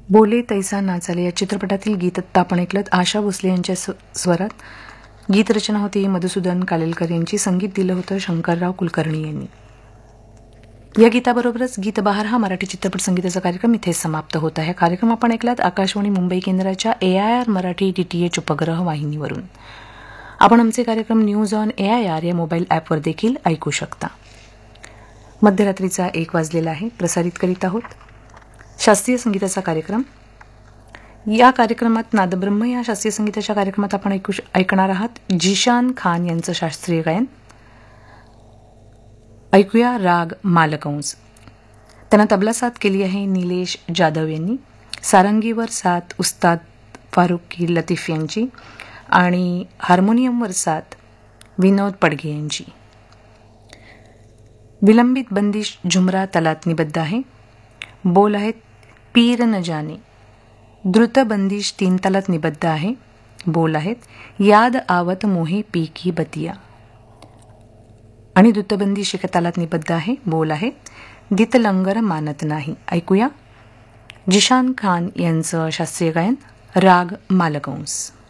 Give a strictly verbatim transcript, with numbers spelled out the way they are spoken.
बोले तैसा नाचाले या चित्रपटातील गीत आत्ता आपण ऐकलं आशा भोसले यांच्या स्व स्वरात। गीतरचना होती मधुसूदन कालेलकर यांची, संगीत दिलं होतं शंकरराव कुलकर्णी यांनी। या गीताबरोबरच गीत बहार हा मराठी चित्रपट संगीताचा कार्यक्रम इथे समाप्त होत आहे। कार्यक्रम आपण ऐकलात आकाशवाणी मुंबई केंद्राच्या ए आय आर मराठी डीटीएच उपग्रह वाहिनीवरून। आपण आमचे कार्यक्रम news on A I R या मोबाईल ॲपवर देखील ऐकू शकता। मध्यरात्रीचा एक वाजलेला आहे, प्रसारित करीत आहोत शास्त्रीय संगीताचा कार्यक्रम। या कार्यक्रमात नादब्रह्म या शास्त्रीय संगीताच्या कार्यक्रमात आपण ऐकू ऐकणार आहात जिशान खान यांचं शास्त्रीय गायन। ऐकूया राग मालकंस। त्यांना तबला साथ केली आहे निलेश जाधव यांनी, सारंगीवर साथ उस्ताद फारुकी लतीफ यांची आणि हार्मोनियमवर साथ विनोद पडघे यांची। विलंबित बंदिश झुमरा तलात निबद्ध आहे। बोल आहेत पीर न जाने। द्रुत बंदिश तीन तालात निबद्ध आहे। बोल आहेत याद आवत मोहे पी की बतिया। आणि द्रुतबंदिश एका तालात निबद्ध आहे। बोल आहे दित लंगर मानत नाही। ऐकूया जिशान खान यांचं शास्त्रीय गायन राग मालकंस।